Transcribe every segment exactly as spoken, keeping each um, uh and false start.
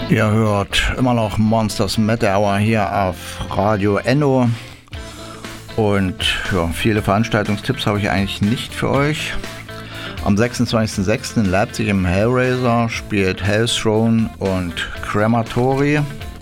Ihr hört immer noch Monsters Metal Hour hier auf Radio Enno. Und ja, viele Veranstaltungstipps habe ich eigentlich nicht für euch. Am sechsundzwanzigsten sechsten in Leipzig im Hellraiser spielt Hellthrone und Crematory.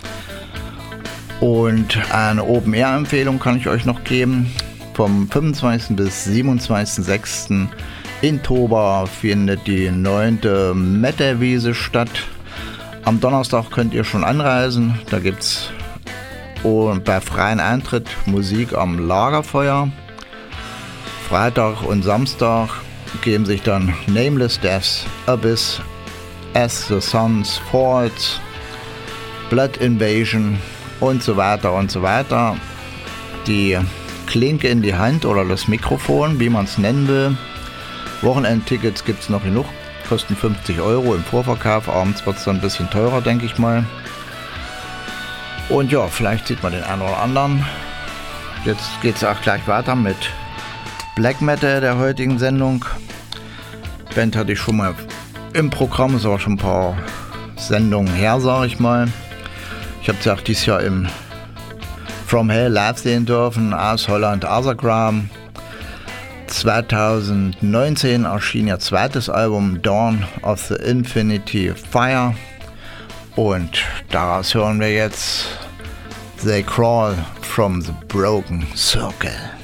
Und eine Open-Air-Empfehlung kann ich euch noch geben. Vom fünfundzwanzigsten bis siebenundzwanzigsten sechsten in Toba findet die neunte Metal-Wiese statt. Am Donnerstag könnt ihr schon anreisen. Da gibt es bei freiem Eintritt Musik am Lagerfeuer. Freitag und Samstag geben sich dann Nameless Deaths, Abyss, As the Suns Falls, Blood Invasion und so weiter und so weiter. Die Klinke in die Hand oder das Mikrofon, wie man es nennen will. Wochenendtickets gibt es noch genug, kosten fünfzig Euro im Vorverkauf. Abends wird es dann ein bisschen teurer, denke ich mal. Und ja, vielleicht sieht man den einen oder anderen. Jetzt geht es auch gleich weiter mit Black Metal der heutigen Sendung. Band hatte ich schon mal im Programm, ist aber schon ein paar Sendungen her, sage ich mal. Ich habe sie auch dieses Jahr im From Hell live sehen dürfen aus Holland, Asagram. zweitausendneunzehn erschien ihr zweites Album Dawn of the Infinity Fire. Und daraus hören wir jetzt They Crawl from the Broken Circle.